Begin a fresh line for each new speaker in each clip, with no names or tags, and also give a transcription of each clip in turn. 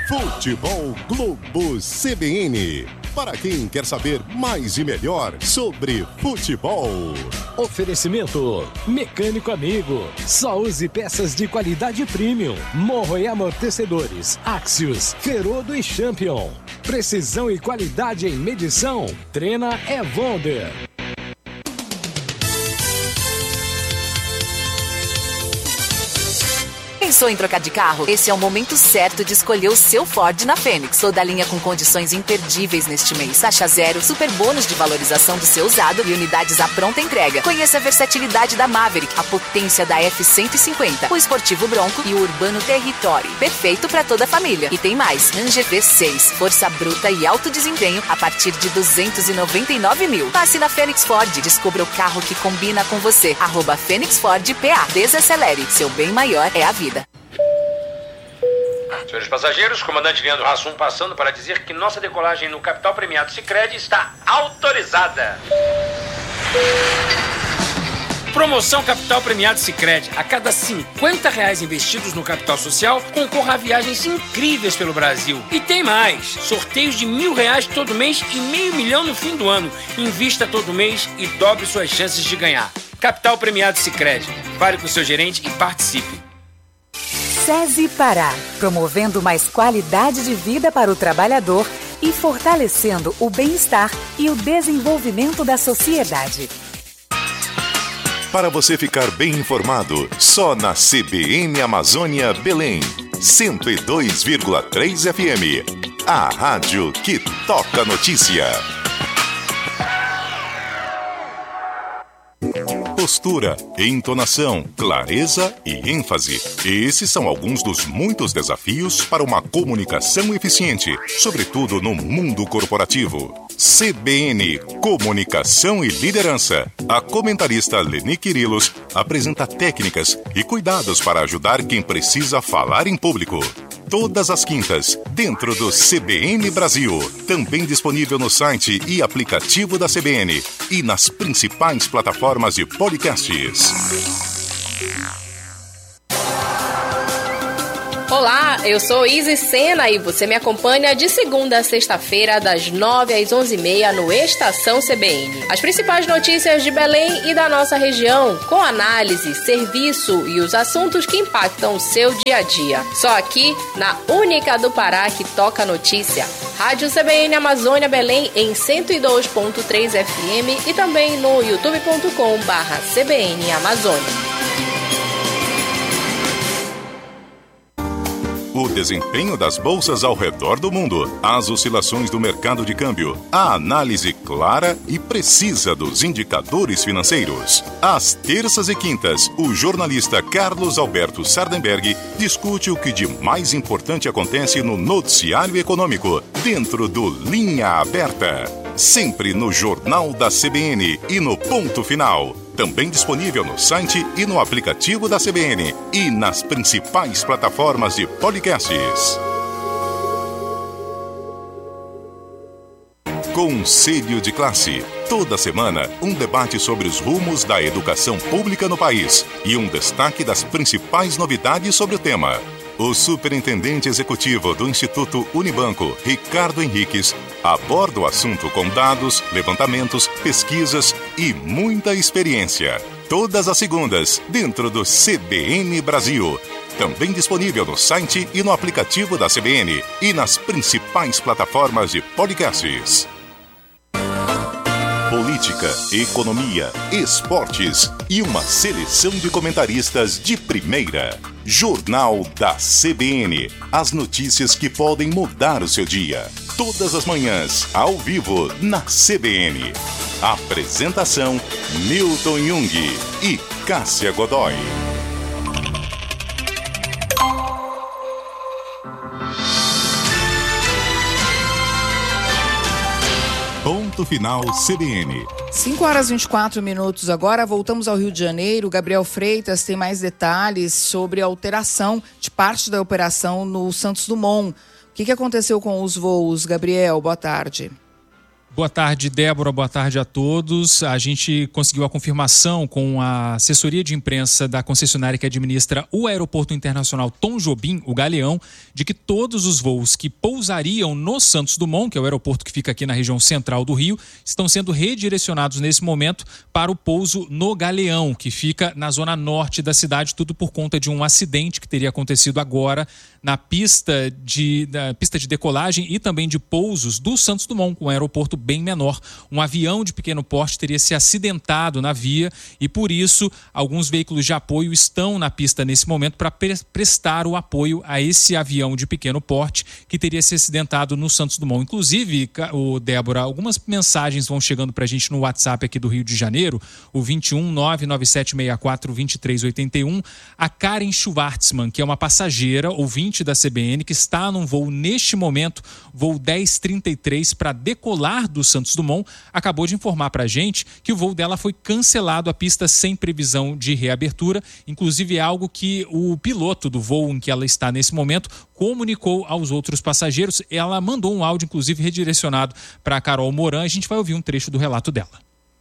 Futebol Globo CBN. Para quem quer saber mais e melhor sobre futebol.
Oferecimento Mecânico Amigo. Só use peças de qualidade premium. Morro e amortecedores Axios, Ferodo e Champion. Precisão e qualidade em medição. Trena Wonder.
Pensou em trocar de carro? Esse é o momento certo de escolher o seu Ford na Fênix. Toda a linha com condições imperdíveis neste mês. Taxa zero, super bônus de valorização do seu usado e unidades à pronta entrega. Conheça a versatilidade da Maverick, a potência da F-150, o esportivo Bronco e o urbano Territory. Perfeito para toda a família. E tem mais. Ranger V6, força bruta e alto desempenho a partir de 299 mil. Passe na Fênix Ford. Descubra o carro que combina com você. @Fênix Ford PA. Desacelere. Seu bem maior é a vida.
Senhores passageiros, comandante Leandro Hassum passando para dizer que nossa decolagem no Capital Premiado Sicredi está autorizada. Promoção Capital Premiado Sicredi. A cada R$50 investidos no capital social, concorra a viagens incríveis pelo Brasil. E tem mais. Sorteios de R$1.000 todo mês e R$500 mil no fim do ano. Invista todo mês e dobre suas chances de ganhar. Capital Premiado Sicredi. Fale com o seu gerente e participe.
SESI Pará, promovendo mais qualidade de vida para o trabalhador e fortalecendo o bem-estar e o desenvolvimento da sociedade.
Para você ficar bem informado, só na CBN Amazônia Belém, 102,3 FM. A rádio que toca notícia. Postura, entonação, clareza e ênfase. Esses são alguns dos muitos desafios para uma comunicação eficiente, sobretudo no mundo corporativo. CBN, Comunicação e Liderança. A comentarista Leni Quirilos apresenta técnicas e cuidados para ajudar quem precisa falar em público. Todas as quintas, dentro do CBN Brasil. Também disponível no site e aplicativo da CBN e nas principais plataformas de podcasts.
Olá, eu sou Isis Sena e você me acompanha de segunda a sexta-feira, das 9 às 11h30 no Estação CBN. As principais notícias de Belém e da nossa região, com análise, serviço e os assuntos que impactam o seu dia a dia. Só aqui, na única do Pará que toca notícia. Rádio CBN Amazônia Belém em 102.3 FM e também no youtube.com/CBN Amazônia.
O desempenho das bolsas ao redor do mundo, as oscilações do mercado de câmbio, a análise clara e precisa dos indicadores financeiros. Às terças e quintas, o jornalista Carlos Alberto Sardenberg discute o que de mais importante acontece no noticiário econômico, dentro do Linha Aberta. Sempre no Jornal da CBN e no Ponto Final. Também disponível no site e no aplicativo da CBN e nas principais plataformas de podcasts. Conselho de Classe. Toda semana, um debate sobre os rumos da educação pública no país e um destaque das principais novidades sobre o tema. O superintendente executivo do Instituto Unibanco, Ricardo Henriques, aborda o assunto com dados, levantamentos, pesquisas e muita experiência. Todas as segundas, dentro do CBN Brasil. Também disponível no site e no aplicativo da CBN e nas principais plataformas de podcasts. Política, economia, esportes e uma seleção de comentaristas de primeira. Jornal da CBN. As notícias que podem mudar o seu dia. Todas as manhãs, ao vivo, na CBN. Apresentação: Milton Jung e Cássia Godoy. Ponto Final CBN.
5h24 agora, voltamos ao Rio de Janeiro. Gabriel Freitas tem mais detalhes sobre a alteração de parte da operação no Santos Dumont. O que aconteceu com os voos, Gabriel? Boa tarde.
Boa tarde, Débora. Boa tarde a todos. A gente conseguiu a confirmação com a assessoria de imprensa da concessionária que administra o Aeroporto Internacional Tom Jobim, o Galeão, de que todos os voos que pousariam no Santos Dumont, que é o aeroporto que fica aqui na região central do Rio, estão sendo redirecionados nesse momento para o pouso no Galeão, que fica na zona norte da cidade, tudo por conta de um acidente que teria acontecido agora na pista de decolagem e também de pousos do Santos Dumont, um aeroporto bem menor. Um avião de pequeno porte teria se acidentado na via e, por isso, alguns veículos de apoio estão na pista nesse momento para prestar o apoio a esse avião de pequeno porte que teria se acidentado no Santos Dumont. Inclusive, Débora, algumas mensagens vão chegando para a gente no WhatsApp aqui do Rio de Janeiro, o 21 99764 2381. A Karen Schwartzman, que é uma passageira, ouvinte da CBN, que está num voo neste momento, voo 1033, para decolar do Santos Dumont, acabou de informar para a gente que o voo dela foi cancelado, a pista sem previsão de reabertura. Inclusive é algo que o piloto do voo em que ela está nesse momento comunicou aos outros passageiros. Ela mandou um áudio, inclusive, redirecionado para a Carol Moran. A gente vai ouvir um trecho do relato dela.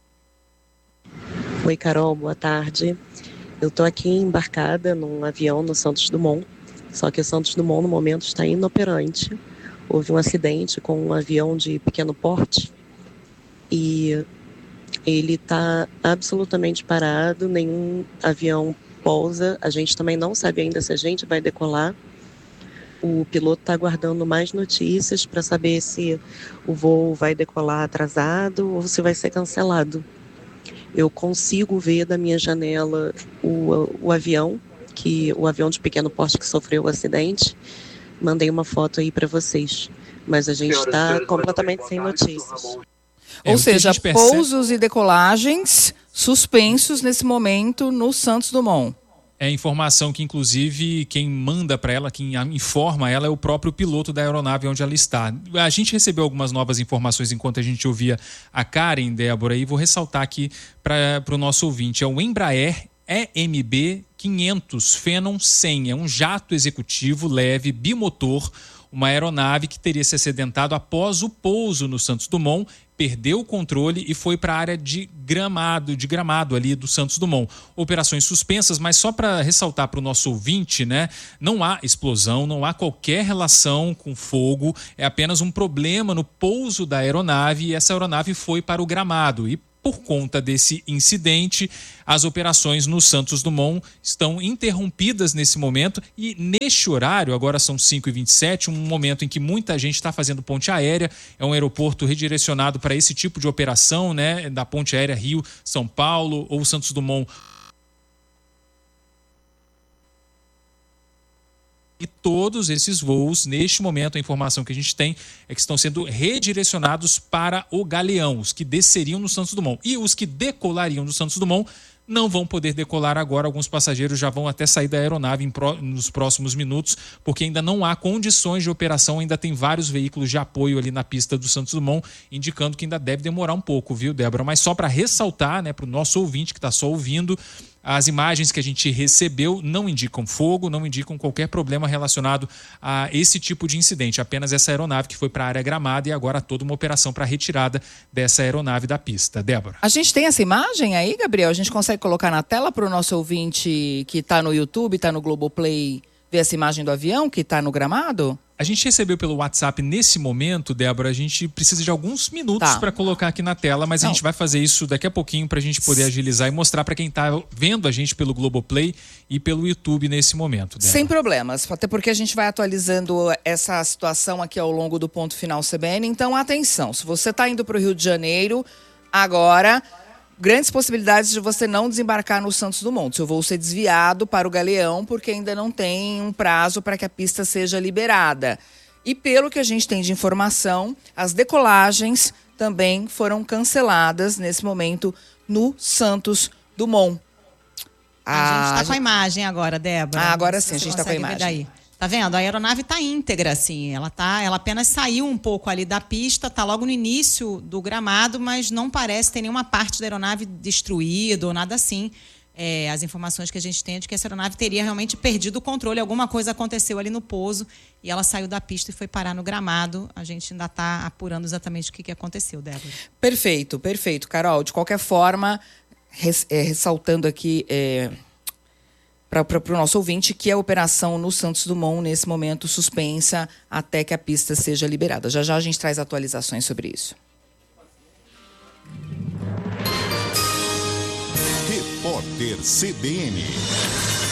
Oi, Carol, boa tarde. Eu estou aqui embarcada num avião no Santos Dumont, só que o Santos Dumont no momento está inoperante. Houve um acidente com um avião de pequeno porte e ele está absolutamente parado, nenhum avião pousa, a gente também não sabe ainda se a gente vai decolar. O piloto está aguardando mais notícias para saber se o voo vai decolar atrasado ou se vai ser cancelado. Eu consigo ver da minha janela o avião de pequeno porte que sofreu o acidente. Mandei uma foto aí para vocês, mas a gente está completamente sem notícias.
Ou seja, pousos e decolagens suspensos nesse momento no Santos Dumont.
É informação que, inclusive, quem manda para ela, quem informa ela é o próprio piloto da aeronave onde ela está. A gente recebeu algumas novas informações enquanto a gente ouvia a Karen, Débora, e vou ressaltar aqui para o nosso ouvinte. É o Embraer EMB 500 Phenom 100, é um jato executivo leve bimotor, uma aeronave que teria se acidentado após o pouso no Santos Dumont, perdeu o controle e foi para a área de gramado ali do Santos Dumont. Operações suspensas, mas só para ressaltar para o nosso ouvinte, né? Não há explosão, não há qualquer relação com fogo, é apenas um problema no pouso da aeronave e essa aeronave foi para o gramado. E por conta desse incidente, as operações no Santos Dumont estão interrompidas nesse momento e neste horário, agora são 5h27, um momento em que muita gente está fazendo ponte aérea, é um aeroporto redirecionado para esse tipo de operação, né, da ponte aérea Rio-São Paulo ou Santos Dumont. E todos esses voos, neste momento, a informação que a gente tem é que estão sendo redirecionados para o Galeão, os que desceriam no Santos Dumont. E os que decolariam no Santos Dumont não vão poder decolar agora. Alguns passageiros já vão até sair da aeronave nos próximos minutos, porque ainda não há condições de operação, ainda tem vários veículos de apoio ali na pista do Santos Dumont, indicando que ainda deve demorar um pouco, viu, Débora? Mas só para ressaltar, né, para o nosso ouvinte que está só ouvindo, as imagens que a gente recebeu não indicam fogo, não indicam qualquer problema relacionado a esse tipo de incidente. Apenas essa aeronave que foi para a área gramada e agora toda uma operação para a retirada dessa aeronave da pista. Débora.
A gente tem essa imagem aí, Gabriel? A gente consegue colocar na tela para o nosso ouvinte que está no YouTube, está no Globoplay, ver essa imagem do avião que está no gramado?
A gente recebeu pelo WhatsApp nesse momento, Débora, a gente precisa de alguns minutos para colocar aqui na tela, mas a gente vai fazer isso daqui a pouquinho para a gente poder agilizar e mostrar para quem está vendo a gente pelo Globoplay e pelo YouTube nesse momento, Débora.
Sem problemas, até porque a gente vai atualizando essa situação aqui ao longo do Ponto Final CBN. Então, atenção, se você está indo para o Rio de Janeiro, agora, grandes possibilidades de você não desembarcar no Santos Dumont. Seu voo ser desviado para o Galeão, porque ainda não tem um prazo para que a pista seja liberada. E pelo que a gente tem de informação, as decolagens também foram canceladas nesse momento no Santos Dumont.
A gente está com a imagem agora, Débora.
Agora sim, a gente está com a imagem.
Daí. Tá vendo? A aeronave está íntegra, assim. Ela apenas saiu um pouco ali da pista, está logo no início do gramado, mas não parece ter nenhuma parte da aeronave destruída ou nada assim. As informações que a gente tem é de que essa aeronave teria realmente perdido o controle. Alguma coisa aconteceu ali no pouso e ela saiu da pista e foi parar no gramado. A gente ainda está apurando exatamente o que aconteceu, Débora.
Perfeito, Carol. De qualquer forma, ressaltando aqui para o nosso ouvinte que a operação no Santos Dumont, nesse momento, suspensa até que a pista seja liberada. Já a gente traz atualizações sobre isso.
Repórter CBN.